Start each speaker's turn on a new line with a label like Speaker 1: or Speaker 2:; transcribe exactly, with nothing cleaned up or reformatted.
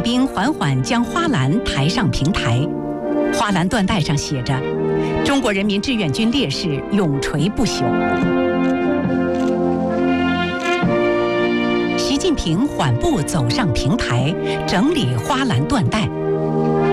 Speaker 1: 兵缓缓将花篮抬上平台，花篮缎带上写着“中国人民志愿军烈士永垂不朽”。习近平缓步走上平台，整理花篮缎带。